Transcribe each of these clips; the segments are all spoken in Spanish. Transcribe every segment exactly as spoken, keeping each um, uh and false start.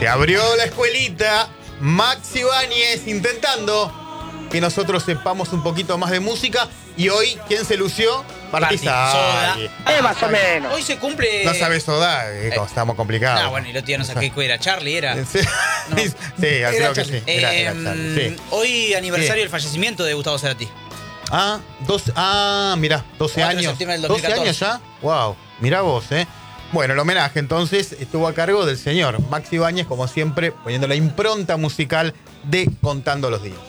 Se abrió la escuelita. Maxi Ibáñez intentando que nosotros sepamos un poquito más de música. Y hoy, ¿quién se lució? Partizan. Eh, más o menos. Hoy se cumple. No sabes Soda, eh, Eh, estamos complicados. No, bueno, y el otro día no saqué cuál era. Charlie era. Sí, No. sí, creo que sí. Era, Eh, era Charlie, sí. Hoy aniversario ¿Qué? del fallecimiento de Gustavo Cerati. Ah, doce, ah, mirá, doce cuatro de años. septiembre del dos mil doce años catorce. ya. Wow, mirá vos, ¿eh? Bueno, el homenaje entonces estuvo a cargo del señor Maxi Ibáñez, como siempre, poniendo la impronta musical de Contando los Días.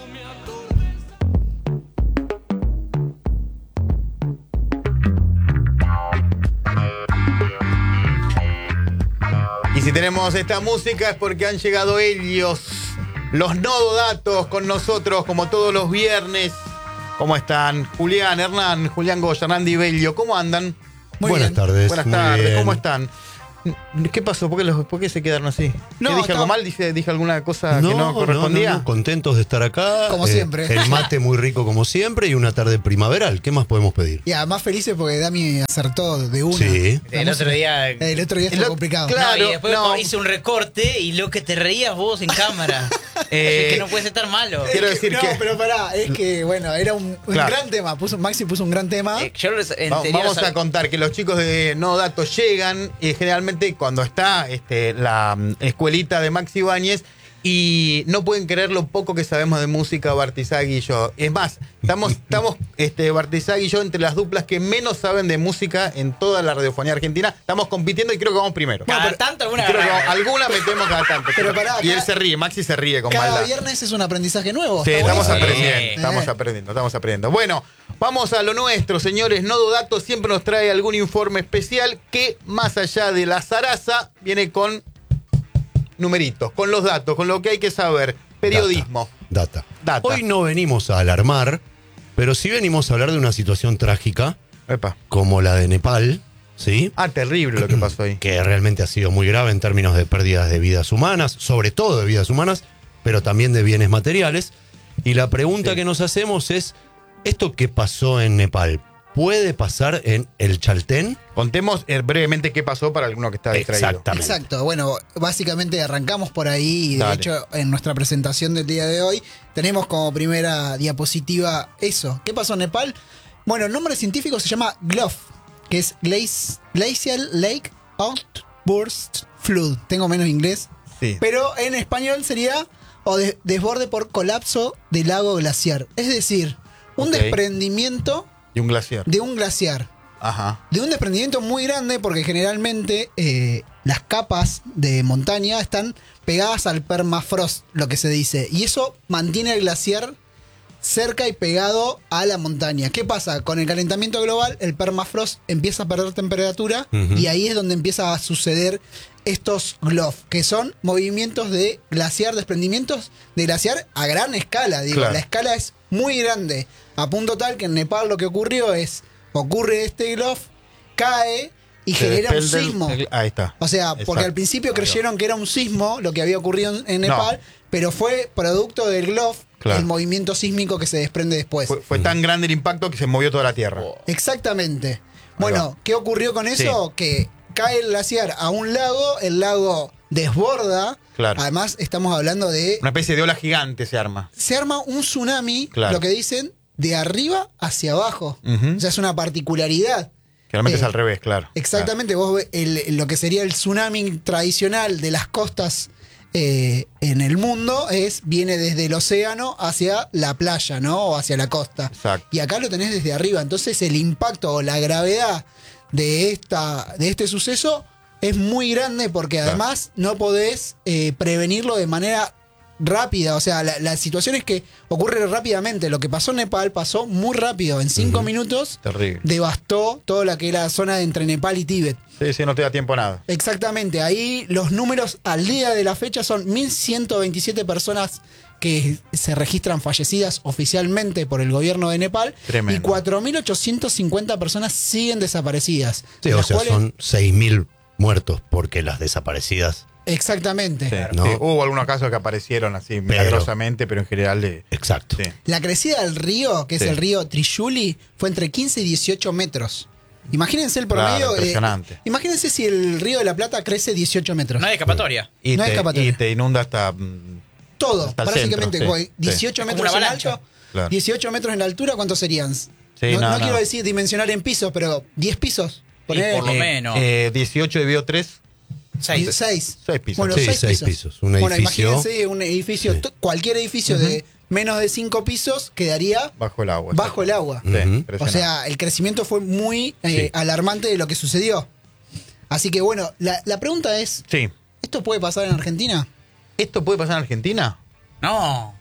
Y si tenemos esta música es porque han llegado ellos, los Nododatos, con nosotros como todos los viernes. ¿Cómo están? Julián, Hernán, Julián Goya, Hernán Di Bellio, ¿cómo andan? Muy Buenas bien. tardes. Buenas muy tardes, bien. ¿Cómo están? ¿Qué pasó? ¿Por qué, los, por qué se quedaron así? No, ¿Qué dije algo estaba- mal? ¿Dije, ¿Dije alguna cosa que no correspondía? no, no, contentos de estar acá. Como siempre. El mate muy rico como siempre y una tarde primaveral. ¿Qué más podemos pedir? Y además felices porque Dami acertó de una. Sí. El otro día. El otro día El estuvo o- complicado. claro. No, y después no. hice un recorte y lo que te reías vos en cámara. Eh, Es que no puedes estar malo. Quiero decir no, que- pero pará, es que bueno, era un, un Claro. gran tema. Puso, Maxi puso un gran tema. Eh, yo los Va- anteriores- Vamos a contar que los chicos de No Datos llegan y generalmente cuando está este, la mm, escuelita de Maxi Ibáñez y no pueden creer lo poco que sabemos de música Bartizagui y yo. Es más, estamos, estamos este, Bartizagui y yo entre las duplas que menos saben de música en toda la radiofonía argentina. Estamos compitiendo y creo que vamos primero. Cada tanto alguna Creo que agarramos. vamos- alguna metemos cada tanto. Pero pará, y él cada- se ríe, Maxi se ríe con Cada maldad. viernes es un aprendizaje nuevo. Sí, está estamos bueno. aprendiendo, Sí. estamos Eh. aprendiendo, estamos aprendiendo. Bueno, vamos a lo nuestro, señores. Nodo Datos siempre nos trae algún informe especial que, más allá de la zaraza, viene con numeritos, con los datos, con lo que hay que saber. Periodismo. Data. Data. Hoy no venimos a alarmar, pero sí venimos a hablar de una situación trágica Epa. como la de Nepal, ¿sí? Ah, terrible lo que pasó ahí. Que realmente ha sido muy grave en términos de pérdidas de vidas humanas, sobre todo de vidas humanas, pero también de bienes materiales. Y la pregunta Sí. que nos hacemos es, ¿esto que pasó en Nepal puede pasar en el Chaltén? Contemos eh, brevemente qué pasó para alguno que está distraído. Exactamente. Exacto, bueno, básicamente arrancamos por ahí y de Dale. hecho en nuestra presentación del día de hoy tenemos como primera diapositiva eso. ¿Qué pasó en Nepal? Bueno, el nombre científico se llama G L O F, que es Glaci- Glacial Lake Outburst Flood. Tengo menos inglés, Sí. pero en español sería o de- desborde por colapso del lago glaciar. Es decir, un Ok. desprendimiento Y un glaciar. de un glaciar. Ajá. De un desprendimiento muy grande porque generalmente eh, las capas de montaña están pegadas al permafrost, lo que se dice. Y eso mantiene el glaciar cerca y pegado a la montaña. ¿Qué pasa? Con el calentamiento global, el permafrost empieza a perder temperatura Ujú. y ahí es donde empieza a suceder estos G L O F, que son movimientos de glaciar, desprendimientos de glaciar a gran escala. Digo, Claro. la escala es muy grande, a punto tal que en Nepal lo que ocurrió es, ocurre este G L O F, cae y Se genera un desprende el- sismo. el- ahí está. O sea, porque Exacto. al principio Ahí va. creyeron que era un sismo lo que había ocurrido en- en No. Nepal, pero fue producto del G L O F, Claro. el movimiento sísmico que se desprende después. Fue, fue tan grande el impacto que se movió toda la tierra. Exactamente. va. Bueno, ¿qué ocurrió con eso? Que cae el glaciar a un lago, el lago desborda. Claro. Además, estamos hablando de... Una especie de ola gigante se arma. Se arma un tsunami, Claro. lo que dicen, de arriba hacia abajo. Ujú. O sea, es una particularidad. Generalmente Eh, es al revés, claro. Exactamente, vos ves el- lo que sería el tsunami tradicional de las costas eh, en el mundo es viene desde el océano hacia la playa, ¿no? O hacia la costa. Exacto. Y acá lo tenés desde arriba. Entonces el impacto o la gravedad de, esta, de este suceso es muy grande porque Claro. además no podés eh, prevenirlo de manera rápida. O sea, la, la situación es que ocurre rápidamente. Lo que pasó en Nepal pasó muy rápido. En cinco minutos Terrible. devastó toda la que era la zona de entre Nepal y Tíbet. Sí, sí, no te da tiempo a nada. Exactamente, ahí los números al día de la fecha son mil ciento veintisiete personas que se registran fallecidas oficialmente por el gobierno de Nepal. Tremendo. Y cuatro mil ochocientos cincuenta personas siguen desaparecidas. Sí, de o las sea, cuales- son seis mil muertos porque las desaparecidas... Exactamente. Sí, ¿no? sí. Hubo algunos casos que aparecieron así milagrosamente, pero en general de. Exacto. Sí. La crecida del río, que Sí. es el río Trishuli, fue entre quince y dieciocho metros. Imagínense el Claro, promedio. eh, impresionante. imagínense si el Río de la Plata crece dieciocho metros. No hay escapatoria. Y, No hay te, escapatoria. y te inunda hasta. mm, Todo, hasta el básicamente. centro, sí, güey, sí. dieciocho Es como metros una en avalancha. alto. Claro. dieciocho metros en la altura, ¿cuántos serían? Sí, no, no, no no. quiero decir dimensionar en pisos, pero diez pisos. Y Poner, por lo Eh, menos. eh, dieciocho dividido tres. Seis. seis. Seis pisos. Bueno, Sí, seis, seis pisos. pisos. Un Bueno, edificio- imagínense un edificio, Sí. to- cualquier edificio de menos de cinco pisos quedaría Bajo el agua. bajo el agua. Sí, Ujú. O impresionante. sea, el crecimiento fue muy eh, Sí. alarmante de lo que sucedió. Así que bueno, la, la pregunta es, Sí. ¿esto puede pasar en Argentina? ¿Esto puede pasar en Argentina? No.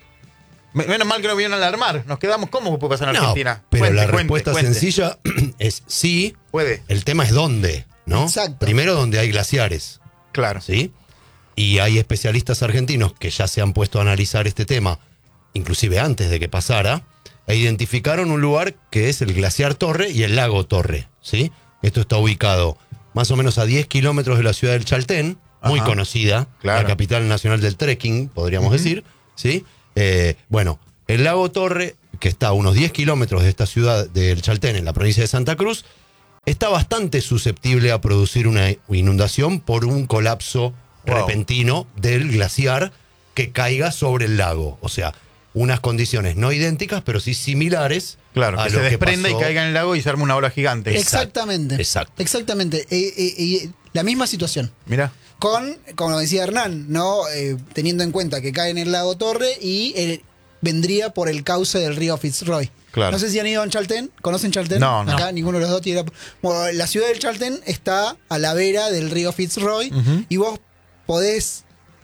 Me- Menos mal que no vinieron a alarmar. Nos quedamos, ¿cómo puede pasar en No, Argentina? pero Cuente, la cuente, respuesta cuente. sencilla es sí. Puede, El tema es dónde, ¿no? Exacto. Primero donde hay glaciares, claro. ¿sí? Y hay especialistas argentinos que ya se han puesto a analizar este tema, inclusive antes de que pasara, e identificaron un lugar que es el glaciar Torre y el lago Torre, ¿sí? Esto está ubicado más o menos a diez kilómetros de la ciudad del Chaltén, muy Ajá. conocida, Claro. la capital nacional del trekking, podríamos decir, ¿sí? Eh, bueno, el lago Torre, que está a unos diez kilómetros de esta ciudad del Chaltén, en la provincia de Santa Cruz, está bastante susceptible a producir una inundación por un colapso Wow. repentino del glaciar que caiga sobre el lago. O sea, unas condiciones no idénticas, pero sí similares. Claro, a que lo se desprenda pasó. y caiga en el lago y se arma una ola gigante. Exacto, Exactamente. exacto. Exactamente. Eh, eh, eh, la misma situación. Mira. Con, como decía Hernán, ¿no? Eh, teniendo en cuenta que cae en el lago Torre y eh, vendría por el cauce del río Fitzroy. Claro. No sé si han ido a Chaltén. ¿Conocen Chaltén? No, no. Acá ninguno de los dos tiene. Bueno, la ciudad del Chaltén está a la vera del río Fitzroy Ujú. y vos podés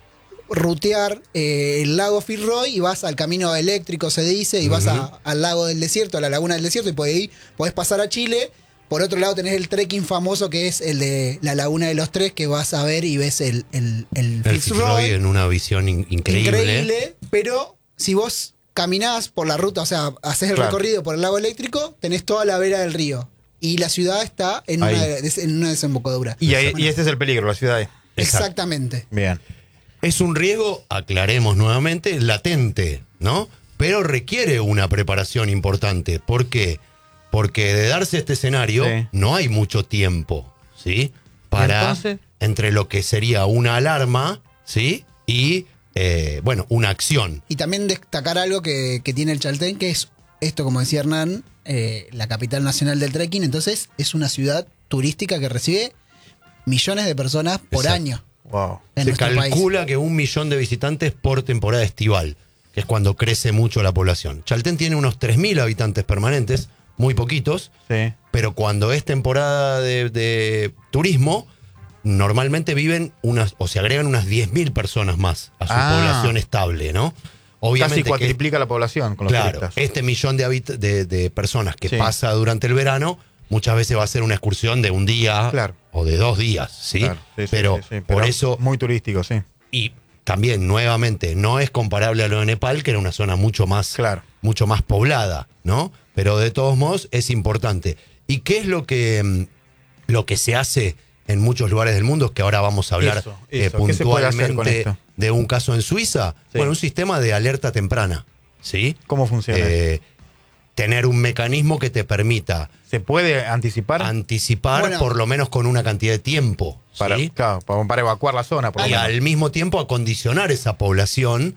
rutear eh, el lago Fitzroy y vas al camino eléctrico, se dice, y vas a- al lago del desierto, a la laguna del desierto, y podés, ir, podés pasar a Chile. Por otro lado tenés el trekking famoso que es el de la Laguna de los Tres, que vas a ver y ves el, el, el El Fitzroy. Fitzroy en una visión in- increíble. Increíble, pero si vos caminás por la ruta, o sea, haces el Claro. recorrido por el lago eléctrico, tenés toda la vera del río. Y la ciudad está en, Ahí. una, des- en una desembocadura. Y, ahí- Bueno, y este es el peligro, la ciudad. ahí. Exacto. exactamente. Bien. Es un riesgo, aclaremos nuevamente, latente, ¿no? Pero requiere una preparación importante. ¿Por qué? Porque de darse este escenario Sí. no hay mucho tiempo, ¿sí? Para entonces? entre lo que sería una alarma, ¿sí? Y, eh, bueno, una acción. Y también destacar algo que, que tiene el Chaltén, que es esto, como decía Hernán, eh, la capital nacional del trekking. Entonces es una ciudad turística que recibe millones de personas por Exacto. año. Wow. En Se nuestro país. calcula que un millón de visitantes por temporada estival, que es cuando crece mucho la población. Chaltén tiene unos tres mil habitantes permanentes, muy poquitos, Sí. pero cuando es temporada de, de turismo, normalmente viven unas, o se agregan unas diez mil personas más a su Ah. población estable, ¿no? Obviamente Casi que- cuatriplica la población con los claro, turistas. este millón de, habit- de, de personas que Sí. pasa durante el verano, muchas veces va a ser una excursión de un día Claro. o de dos días, ¿sí? Claro, sí, sí, pero sí, sí, por pero eso, Muy turístico, sí. y también nuevamente, no es comparable a lo de Nepal, que era una zona mucho más, Claro. mucho más poblada, ¿no? Pero de todos modos es importante. ¿Y qué es lo que, mm, lo que se hace en muchos lugares del mundo? Que ahora vamos a hablar Eso, eh, eso. ¿Qué se puede hacer con puntualmente esto? de un caso en Suiza. Sí. Bueno, un sistema de alerta temprana, ¿sí? ¿Cómo funciona? Eh, tener un mecanismo que te permita ¿Se puede anticipar? anticipar Bueno. por lo menos con una cantidad de tiempo, para, ¿sí? claro, para, para evacuar la zona, por lo Y menos. al mismo tiempo acondicionar esa población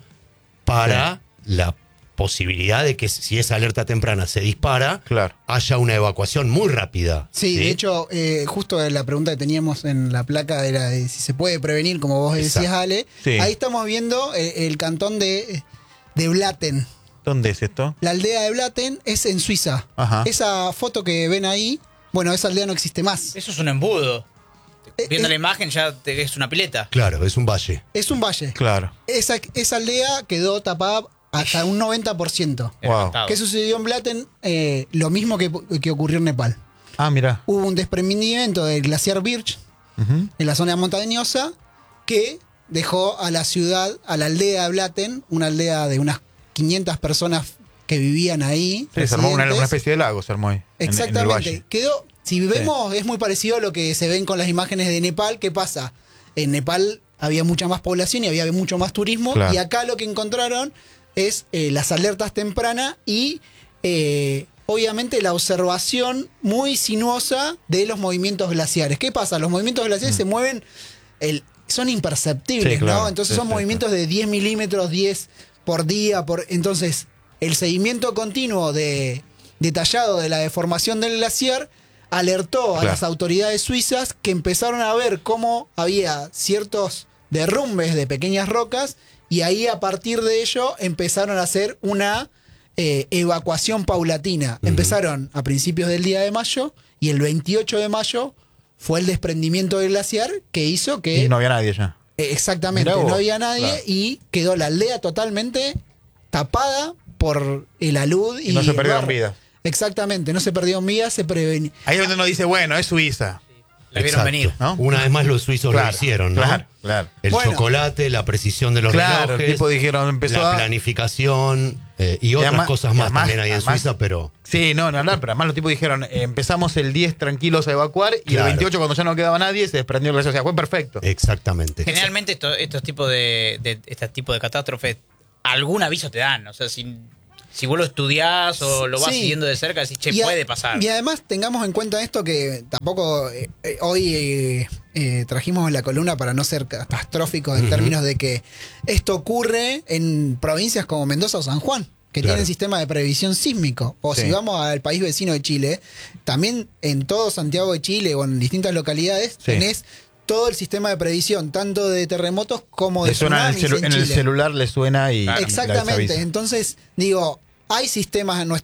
para la posibilidad de que si esa alerta temprana se dispara, Claro. haya una evacuación muy rápida. Sí, de hecho, eh, justo la pregunta que teníamos en la placa era de si se puede prevenir, como vos decías, Exacto. Ale. Sí. Ahí estamos viendo eh, el cantón de, de Blatten. ¿Dónde es esto? La aldea de Blatten es en Suiza. Ajá. Esa foto que ven ahí, bueno, esa aldea no existe más. Eso es un embudo. Eh, Viendo eh, la imagen ya te, es una pileta. Claro, es un valle. Es un valle. Claro. Esa, esa aldea quedó tapada hasta un noventa por ciento. El Wow. atentado. ¿Qué sucedió en Blatten? Eh, lo mismo que, que ocurrió en Nepal. Ah, mira. Hubo un desprendimiento del glaciar Birch Ujú. en la zona montañosa que dejó a la ciudad, a la aldea de Blatten, una aldea de unas quinientas personas que vivían ahí. Sí, se armó una, residentes. una especie de lago, se armó ahí. en- en el Exactamente. valle. Quedó, si vemos, es muy parecido a lo que se ven con las imágenes de Nepal. ¿Qué pasa? En Nepal había mucha más población y había mucho más turismo. Claro. Y acá lo que encontraron es eh, las alertas tempranas y eh, obviamente la observación muy sinuosa de los movimientos glaciares. ¿Qué pasa? Los movimientos glaciares Mm. se mueven, el, son imperceptibles, Sí, claro. ¿no? Entonces Sí, son sí, movimientos de diez milímetros, diez por día. Por, entonces, el seguimiento continuo de, detallado de la deformación del glaciar alertó a Claro. las autoridades suizas, que empezaron a ver cómo había ciertos derrumbes de pequeñas rocas, y ahí a partir de ello empezaron a hacer una eh, evacuación paulatina. Ujú. Empezaron a principios del día de mayo, y el veintiocho de mayo fue el desprendimiento del glaciar que hizo que... Y no había nadie ya. eh, exactamente, Mirá vos. no había nadie, Claro. y quedó la aldea totalmente tapada por el alud. Y no se el perdieron barro. vidas. Exactamente, no se perdieron vidas, se prevenía. Ahí es donde uno dice, bueno, es Suiza. La vieron Exacto. venir. ¿no? Una vez más los suizos Claro, lo hicieron, ¿no? claro, claro. El Bueno. chocolate, la precisión de los Claro, el relojes, tipo dijeron, empezó la a- planificación eh, y otras además- cosas y más además- también ahí en además- Suiza, pero Sí, no, no, no, pero además los tipos dijeron, eh, empezamos el diez tranquilos a evacuar y Claro. el veintiocho cuando ya no quedaba nadie se desprendió el glaciar. O sea, fue perfecto. exactamente. Generalmente esto- estos tipos de, de este tipo de catástrofes, algún aviso te dan. O sea, si, si vos lo estudiás o lo vas Sí. siguiendo de cerca, decís, che, Y a- puede pasar. Y además tengamos en cuenta esto, que tampoco eh, eh, hoy eh, eh, trajimos en la columna para no ser catastróficos en Ujú. términos de que esto ocurre en provincias como Mendoza o San Juan, que Claro. tienen sistema de previsión sísmico. O Sí. si vamos al país vecino de Chile, también en todo Santiago de Chile o en distintas localidades Sí. tenés todo el sistema de previsión, tanto de terremotos como de Le suena en el, tsunamis celu- en en el Chile. celular, le suena y. y les Exactamente. avisa. Entonces, digo, hay sistemas en nuestro